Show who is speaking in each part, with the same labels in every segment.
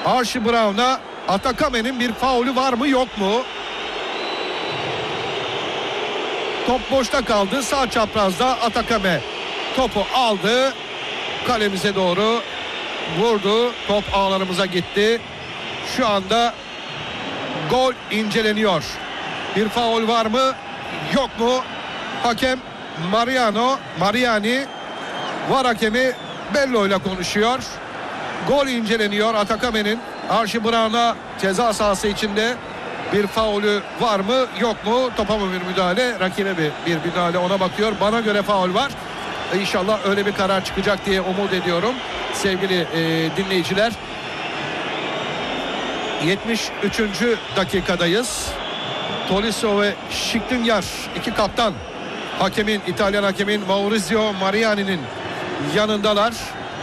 Speaker 1: Archie Brown'a Atakame'nin bir faulü var mı yok mu? Top boşta kaldı. Sağ çaprazda Atakame topu aldı. Kalemize doğru vurdu. Top ağlarımıza gitti. Şu anda gol inceleniyor. Bir faul var mı yok mu? Hakem Mariani var hakemi Bello ile konuşuyor. Gol inceleniyor. Atakame'nin Archie Brown'a ceza sahası içinde bir faulü var mı yok mu? Topa mı bir müdahale, rakibe bir müdahale, ona bakıyor. Bana göre faul var. İnşallah öyle bir karar çıkacak diye umut ediyorum sevgili dinleyiciler. 73. dakikadayız. Tolisso ve Skriniar iki kaptan İtalyan hakemin Maurizio Mariani'nin yanındalar.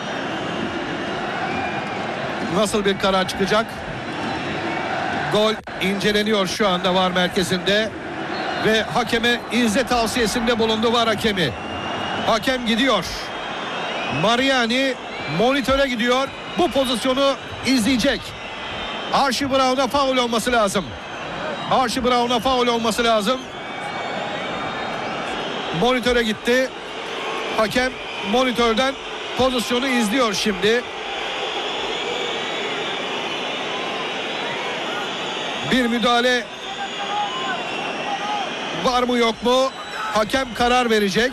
Speaker 1: Nasıl bir karar çıkacak? Gol inceleniyor şu anda VAR merkezinde ve hakeme izle tavsiyesinde bulundu VAR hakemi. Hakem gidiyor. Mariani monitöre gidiyor. Bu pozisyonu izleyecek. Archie Brown'a faul olması lazım. Archie Brown'a faul olması lazım. Monitöre gitti. Hakem monitörden pozisyonu izliyor şimdi. Bir müdahale var mı yok mu? Hakem karar verecek.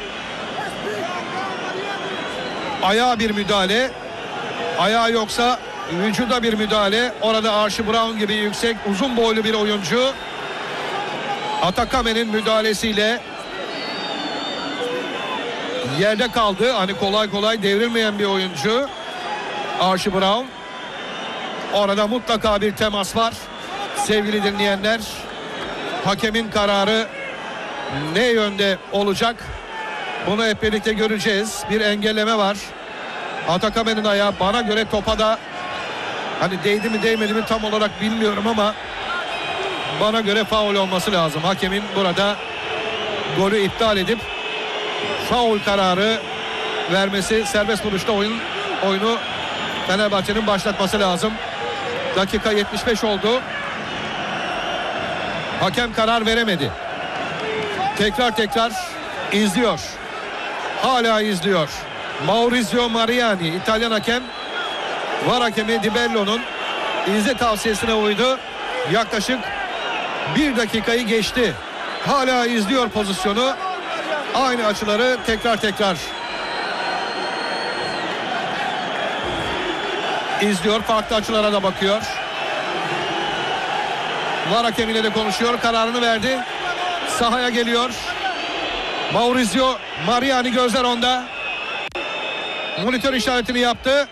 Speaker 1: Ayağa bir müdahale. Ayağı yoksa vücuda bir müdahale. Orada Archie Brown gibi yüksek, uzun boylu bir oyuncu. Atakame'nin müdahalesiyle yerde kaldı. Hani kolay kolay devrilmeyen bir oyuncu Archie Brown. Orada mutlaka bir temas var. Sevgili dinleyenler, hakemin kararı ne yönde olacak? Bunu hep birlikte göreceğiz. Bir engelleme var. Atakame'nin ayağı bana göre topa da hani değdi mi değmedi mi tam olarak bilmiyorum ama bana göre faul olması lazım. Hakemin burada golü iptal edip faul kararı vermesi, serbest vuruşta oyunu Fenerbahçe'nin başlatması lazım. Dakika 75 oldu. Hakem karar veremedi. Tekrar izliyor. Hala izliyor. Maurizio Mariani, İtalyan hakem, VAR hakemi Di Bello'nun izle tavsiyesine uydu. Yaklaşık 1 dakikayı geçti. Hala izliyor pozisyonu. Aynı açıları tekrar izliyor. Farklı açılara da bakıyor. VAR hakemiyle de konuşuyor. Kararını verdi. Sahaya geliyor. Maurizio Mariani, gözler onda. Monitör işaretini yaptı.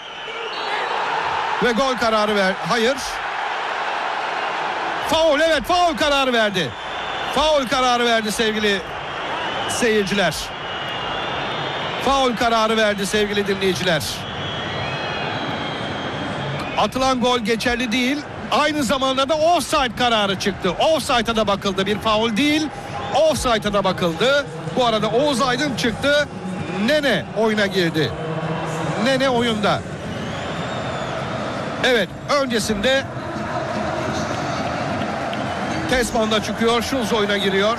Speaker 1: Ve gol kararı ver. Hayır. Faul, evet, faul kararı verdi. Faul kararı verdi sevgili seyirciler. Faul kararı verdi sevgili dinleyiciler. Atılan gol geçerli değil. Aynı zamanda da offside kararı çıktı. Offside'a da bakıldı. Bir faul değil. Offside'a da bakıldı. Bu arada Oğuz Aydın çıktı. Nene oyuna girdi. Nene oyunda. Evet, öncesinde Tesman da çıkıyor. Schulz oyuna giriyor.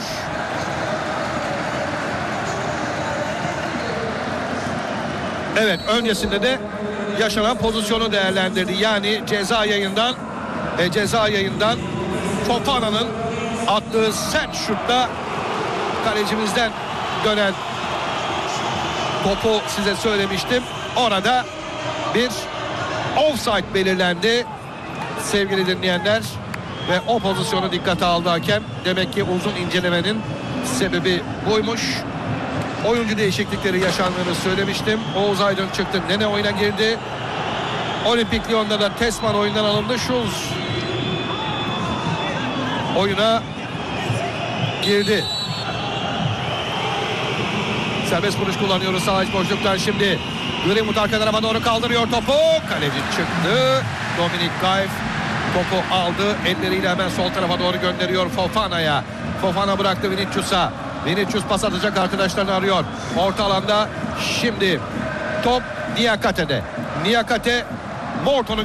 Speaker 1: Evet, öncesinde de yaşanan pozisyonu değerlendirdi. Yani ceza yayından Fofana'nın attığı sert şutla kalecimizden dönen topu size söylemiştim. Orada bir offside belirlendi sevgili dinleyenler ve o pozisyonu dikkate aldı hakem. Demek ki uzun incelemenin sebebi buymuş. Oyuncu değişiklikleri yaşandığını söylemiştim. Oğuz Aydın çıktı. Nene oyuna girdi. Olimpik Lyon'da da Tesman oyundan alındı. Schulz oyuna girdi. Serbest vuruş kullanıyoruz sağ iç boşluktan şimdi. Greenwood arka tarafa doğru kaldırıyor topu. Kaleci çıktı. Dominik Gaif topu aldı. Elleriyle hemen sol tarafa doğru gönderiyor Fofana'ya. Fofana bıraktı Vinicius'a. Vinicius pas atacak, arkadaşlarını arıyor. Orta alanda şimdi top Niakate'de. Niakate Morton'un